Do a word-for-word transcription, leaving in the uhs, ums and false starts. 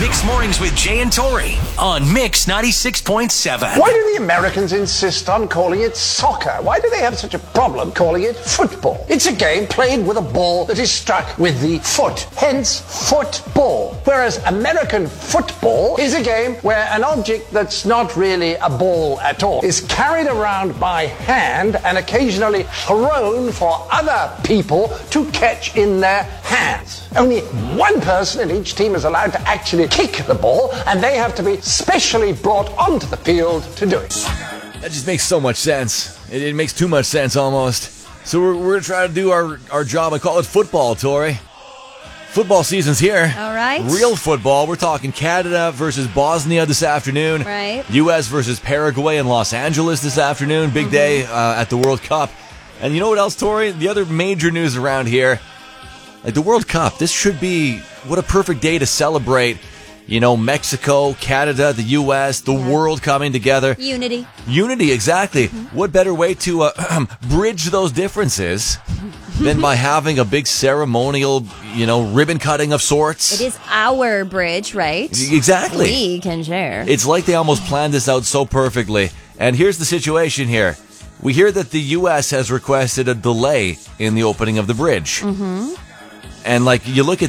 Mix Mornings with Jay and Tori on Mix ninety-six point seven. Why do the Americans insist on calling it soccer? Why do they have such a problem calling it football? It's a game played with a ball that is struck with the foot, hence football. Whereas American football is a game where an object that's not really a ball at all is carried around by hand and occasionally thrown for other people to catch in their hands. Only one person in each team is allowed to actually kick the ball, and they have to be specially brought onto the field to do it. That just makes so much sense. It, it makes too much sense almost. So we're, we're going to try to do our, our job. I call it football, Tori. Football season's here. All right. Real football. We're talking Canada versus Bosnia this afternoon. Right. U S versus Paraguay in Los Angeles this afternoon. Big mm-hmm. day uh, at the World Cup. And you know what else, Tori? The other major news around here, like the World Cup, this should be, what a perfect day to celebrate, you know, Mexico, Canada, the U S, the yeah. world coming together. Unity. Unity, exactly. Mm-hmm. What better way to uh, bridge those differences than by having a big ceremonial, you know, ribbon cutting of sorts? It is our bridge, right? Exactly. We can share. It's like they almost planned this out so perfectly. And here's the situation here. We hear that the U S has requested a delay in the opening of the bridge. Mm-hmm. And, like, you look at